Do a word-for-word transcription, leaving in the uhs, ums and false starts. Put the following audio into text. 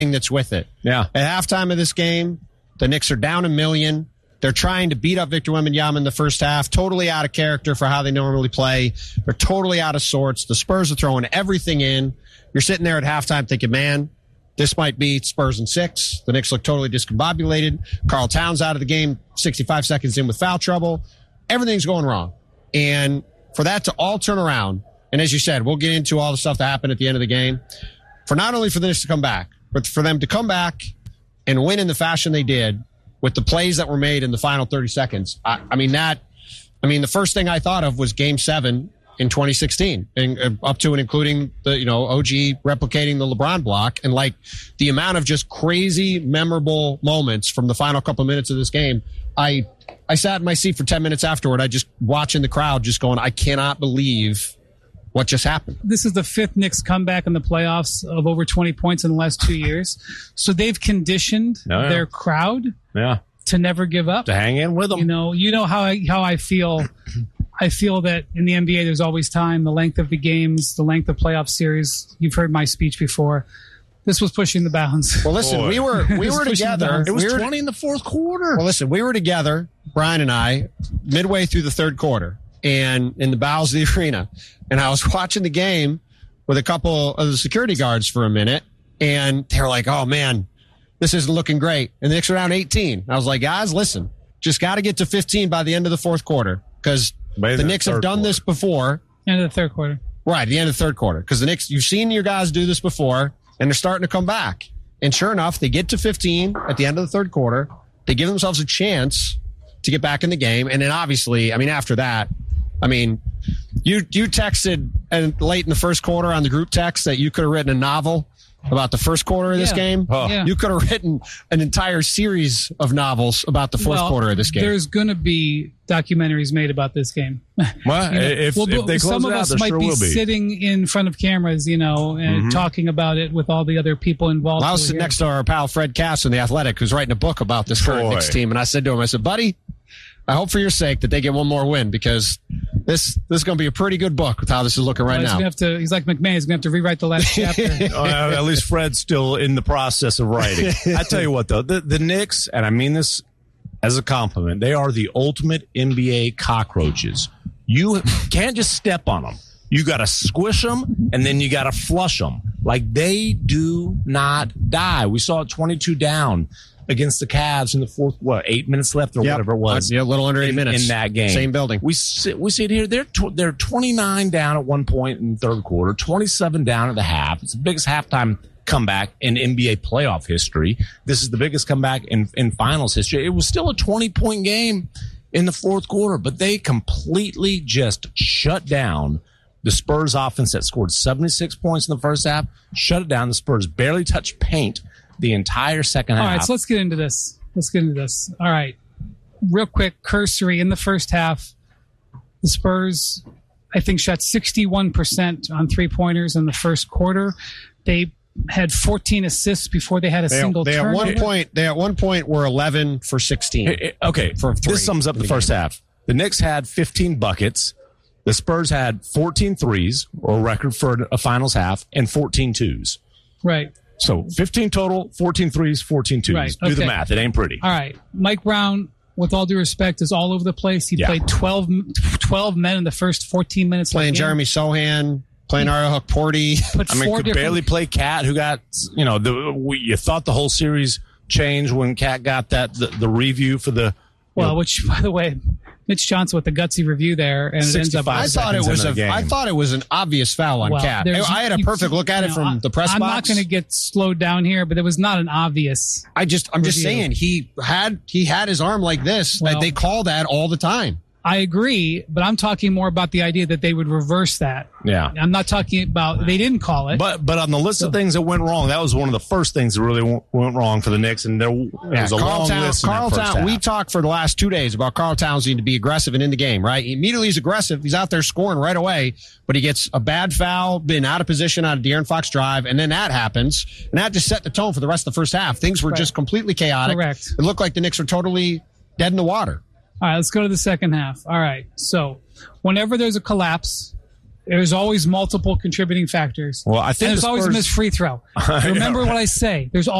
that's with it. Yeah. At halftime of this game, the Knicks are down a million. They're trying to beat up Victor Wembanyama in the first half, totally out of character for how they normally play. They're totally out of sorts. The Spurs are throwing everything in. You're sitting there at halftime thinking, man, this might be Spurs in six. The Knicks look totally discombobulated. Karl Towns out of the game sixty-five seconds in with foul trouble. Everything's going wrong. And for that to all turn around, and as you said, we'll get into all the stuff that happened at the end of the game, for not only for the Knicks to come back, but for them to come back and win in the fashion they did with the plays that were made in the final thirty seconds. I, I mean, that, I mean, the first thing I thought of was game seven in twenty sixteen, and uh, up to and including the, you know, O G replicating the LeBron block, and like the amount of just crazy, memorable moments from the final couple of minutes of this game. I, I sat in my seat for ten minutes afterward. I just watching the crowd just going, I cannot believe what just happened. This is the fifth Knicks comeback in the playoffs of over twenty points in the last two years. So they've conditioned Oh, yeah. their crowd Yeah. to never give up. To hang in with them. You know, you know how I, how I feel. I feel that in the N B A, there's always time, the length of the games, the length of playoff series. You've heard my speech before. This was pushing the bounds. Well, listen, Boy. we were we This were was pushing the together. bounds. It was we were, twenty in the fourth quarter. Well, listen, we were together, Brian and I, midway through the third quarter, and in the bowels of the arena. And I was watching the game with a couple of the security guards for a minute, and they were like, oh, man, this isn't looking great. And the Knicks are down eighteen. I was like, guys, listen, just got to get to fifteen by the end of the fourth quarter, because Maybe the the Knicks have third done quarter. this before. End of the third quarter. Right, the end of the third quarter. Because the Knicks, you've seen your guys do this before, and they're starting to come back. And sure enough, they get to fifteen at the end of the third quarter. They give themselves a chance to get back in the game. And then obviously, I mean, after that, I mean, you you texted and late in the first quarter on the group text that you could have written a novel about the first quarter of this Yeah. game. Oh. Yeah. You could have written an entire series of novels about the fourth Well, quarter of this game. There's going to be documentaries made about this game. Well, You know, if, well, if they close some it of out, us there might sure be will be. sitting in front of cameras, you know, and Mhm. talking about it with all the other people involved. Well, I was who are sitting here. next to our pal Fred Cass in The Athletic, who's writing a book about this current Boy. Knicks team. And I said to him, I said, buddy, I hope for your sake that they get one more win, because this this is going to be a pretty good book with how this is looking right Well, he's now. gonna have to. He's like McMahon. He's going to have to rewrite the last chapter. Oh, at least Fred's still in the process of writing. I tell you what, though, the, the Knicks, and I mean this as a compliment, they are the ultimate N B A cockroaches. You can't just step on them. You got to squish them, and then you got to flush them. Like, they do not die. We saw it twenty-two down against the Cavs in the fourth, what, eight minutes left or Yep. whatever it was. Yeah, a little under eight in, minutes in that game. Same building. We sit, we see it here. They're tw- they're twenty-nine down at one point in the third quarter, twenty-seven down at the half. It's the biggest halftime comeback in N B A playoff history. This is the biggest comeback in, in finals history. It was still a twenty-point game in the fourth quarter, but they completely just shut down the Spurs offense that scored seventy-six points in the first half, shut it down. The Spurs barely touched paint the entire second All half. right, so let's get into this. Let's get into this. All right. Real quick, cursory. In the first half, the Spurs, I think, shot sixty-one percent on three-pointers in the first quarter. They had fourteen assists before they had a They, single they at turnover. one point, they at one point were eleven for sixteen. Eh, eh, Okay, For three this sums up in the the first game. half. The Knicks had fifteen buckets. The Spurs had fourteen threes, or a record for a finals half, and fourteen twos. Right. So fifteen total, fourteen threes, fourteen twos. Right, Do the okay. math. It ain't pretty. All right. Mike Brown, with all due respect, is all over the place. He Yeah. played twelve, twelve men in the first fourteen minutes. Playing of the game. Jeremy Sohan, playing Ariel Porty. Put I mean, four could different- barely play Cat, who got, you know, the we, you thought the whole series changed when Cat got that the, the review for the. Well, you know, which, by the way, Mitch Johnson with the gutsy review there, and it ends up. I thought it seconds was in a. the game. I thought it was an obvious foul on Well, Cat. there's- I had a you- perfect look at you it know, from I- the press I'm box. not going to get slowed down here, but it was not an obvious. I just, I'm just review. saying he had he had his arm like this. Well- they call that all the time. I agree, but I'm talking more about the idea that they would reverse that. Yeah. I'm not talking about they didn't call it. But but on the list of things that went wrong, that was one of the first things that really went, went wrong for the Knicks, and there, there was a Karl long Town- list. in that Karl first Town- half. we talked for the last two days about Karl Towns needing to be aggressive and in the game, right? He immediately he's aggressive. He's out there scoring right away, but he gets a bad foul, been out of position on a De'Aaron Fox drive, and then that happens. And that just set the tone for the rest of the first half. Things were Right. just completely chaotic. Correct. It looked like the Knicks were totally dead in the water. All right, let's go to the second half. All right, so whenever there's a collapse There's always multiple contributing factors. Well, I think and there's the always a Spurs- missed free throw. Remember what I say. There's